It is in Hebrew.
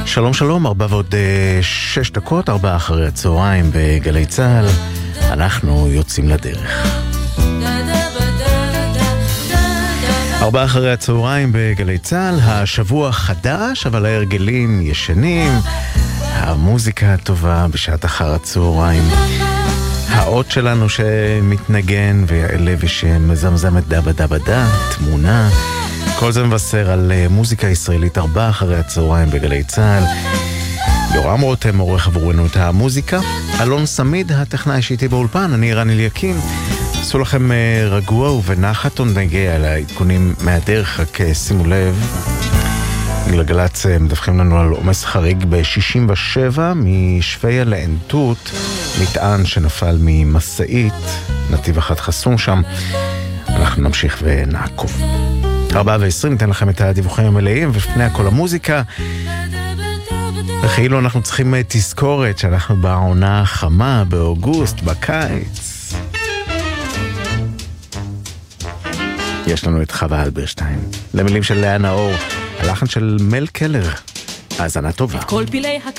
שלום שלום, 4:06, 4 אחרי הצהריים בגלי צהל. אנחנו יוצאים לדרך. 4 אחרי הצהריים בגלי צהל, השבוע חדש, אבל ההרגלים ישנים, המוזיקה הטובה בשעת אחר הצהריים, האות שלנו שמתנגן ויעלה ושמזמזמת דבה דבה דה, תמונה, כל זה מבשר על מוזיקה ישראלית. 4 אחרי הצהריים בגלי צהל. יורם רותם עורך עבורנו את המוזיקה, אלון סמיד הטכנאי שאיתי באולפן, אני רן אליקים. עשו לכם רגוע ובנחת, עוד נגיע על העדכונים מהדרך, רק שימו לב, גלגלצ מדווחים לנו על עומס חריג ב-67 משוויה לעין תות, מטען שנפל ממסעית, נתיב אחד חסום שם. אנחנו נמשיך ונעקוב. 4:20 ניתן לכם את הדיווחים המלאים, ולפני הכל המוזיקה. וכאילו אנחנו צריכים תזכורת שאנחנו בעונה חמה, באוגוסט, בקיץ. יש לנו את חווה אלברשטיין, למילים של לאה נאור, הלחן של מל קלר. האזנה טובה. את כל פילי